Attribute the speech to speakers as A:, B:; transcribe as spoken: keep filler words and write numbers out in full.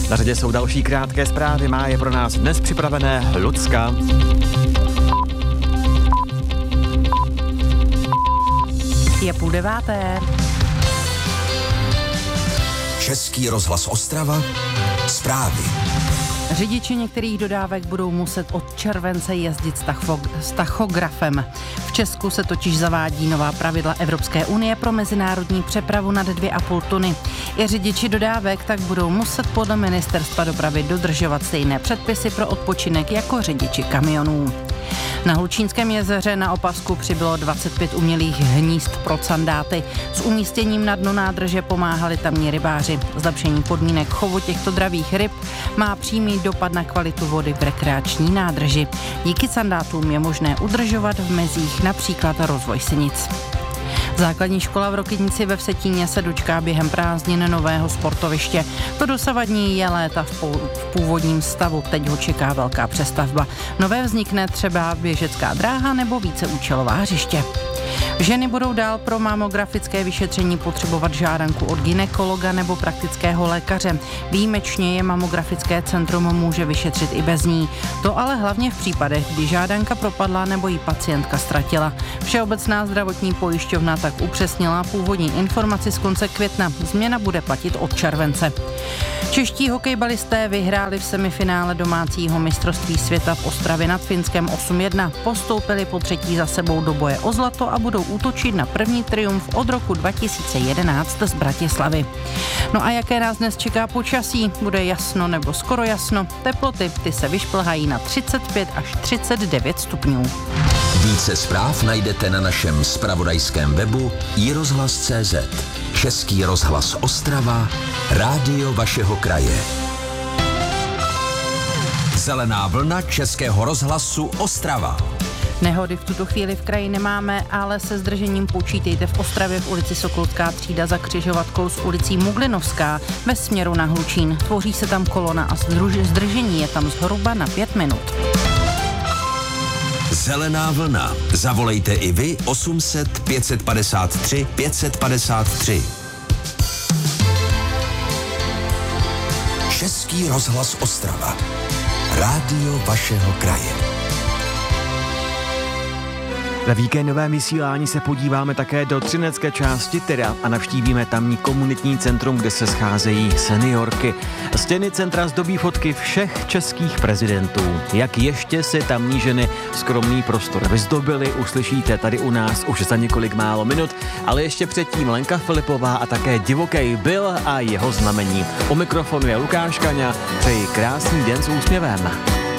A: Na řadě jsou další krátké zprávy, má je pro nás dnes připravené Lucka.
B: Je půl deváté.
C: Český rozhlas Ostrava, zprávy.
B: Řidiči některých dodávek budou muset od července jezdit s, tachfo- s tachografem. V Česku se totiž zavádí nová pravidla Evropské unie pro mezinárodní přepravu nad dvě a půl tuny. I řidiči dodávek tak budou muset podle Ministerstva dopravy dodržovat stejné předpisy pro odpočinek jako řidiči kamionů. Na Hlučínském jezeře na Opavsku přibylo dvacet pět umělých hnízd pro sandáty. S umístěním na dno nádrže pomáhali tamní rybáři. Zlepšení podmínek chovu těchto dravých ryb má přímý dopad na kvalitu vody v rekreační nádrži. Díky sandátům je možné udržovat v mezích například rozvoj sinic. Základní škola v Rokytnici ve Vsetíně se dočká během prázdnin nového sportoviště. To dosavadní je léta v, pou, v původním stavu, teď ho čeká velká přestavba. Nové vznikne třeba běžecká dráha nebo víceúčelová hřiště. Ženy budou dál pro mamografické vyšetření potřebovat žádanku od gynekologa nebo praktického lékaře. Výjimečně je mamografické centrum může vyšetřit i bez ní. To ale hlavně v případech, kdy žádanka propadla nebo ji pacientka ztratila. Všeobecná zdravotní pojišťovna tak upřesnila původní informaci z konce května. Změna bude platit od července. Čeští hokejbalisté vyhráli v semifinále domácího mistrovství světa v Ostravě nad Finskem osm jedna. Postoupili po třetí za sebou do boje o zlato a budou útočit na první triumf od roku dva tisíce jedenáct z Bratislavy. No a jaké nás dnes čeká počasí? Bude jasno nebo skoro jasno. Teploty ty se vyšplhají na třicet pět až třicet devět stupňů.
C: Více zpráv najdete na našem zpravodajském webu i rozhlas tečka cé zet. Český rozhlas Ostrava, rádio vašeho kraje. Zelená vlna Českého rozhlasu Ostrava.
B: Nehody v tuto chvíli v kraji nemáme, ale se zdržením počítejte v Ostravě v ulici Sokolská třída za křižovatkou s ulicí Muglinovská ve směru na Hlučín. Tvoří se tam kolona a zdržení je tam zhruba na pět minut.
C: Zelená vlna. Zavolejte i vy osm set pět padesát tři pět padesát tři. Český rozhlas Ostrava. Rádio vašeho kraje.
A: Ve víkendovém vysílání se podíváme také do třinecké části Tyra a navštívíme tamní komunitní centrum, kde se scházejí seniorky. Stěny centra zdobí fotky všech českých prezidentů. Jak ještě si tamní ženy skromný prostor vyzdobily, uslyšíte tady u nás už za několik málo minut, ale ještě předtím Lenka Filipová a také Divokej Bill a jeho znamení. U mikrofonu je Lukáš Kaňa, přeji krásný den s úsměvem.